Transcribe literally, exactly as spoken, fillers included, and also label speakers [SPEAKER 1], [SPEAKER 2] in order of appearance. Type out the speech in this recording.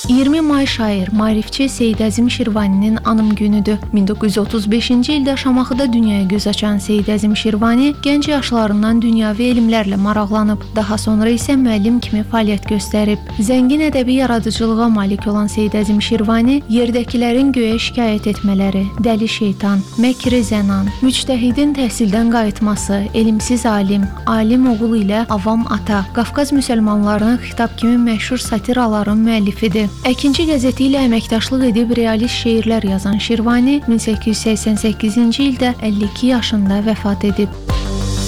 [SPEAKER 1] iyirmi may şair, maarifçi Seyid Əzim Şirvaninin anım günüdür. min doqquz yüz otuz beşinci ildə Şamaxıda dünyaya göz açan Seyid Əzim Şirvani gənc yaşlarından dünyavi elmlərlə maraqlanıb, daha sonra isə müəllim kimi fəaliyyət göstərib. Zəngin ədəbi yaradıcılığa malik olan Seyid Əzim Şirvani yerdəkilərin göyə şikayət etmələri, dəli şeytan, məkri zənan, müctəhidin təhsildən qayıtması, elmsiz alim, alim oğul ilə avam ata, Qafqaz müsəlmanlarına xitab kimi məşhur satiraların müəllifidir. Əkinçi qəzeti ilə əməkdaşlıq edib realist şeirlər yazan Şirvani min səkkiz yüz səksən səkkizinci ildə əlli iki yaşında vəfat edib.